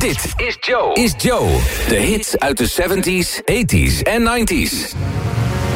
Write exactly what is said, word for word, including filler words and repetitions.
Dit is Joe. Is Joe. De hits uit de zeventies, tachtiger en negentiger.